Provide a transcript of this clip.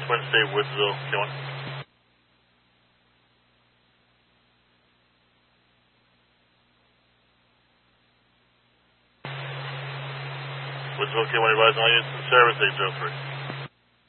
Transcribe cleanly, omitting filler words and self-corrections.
Twin State, Woodsville, K1. Woodsville, K1, advise all units in service, 803.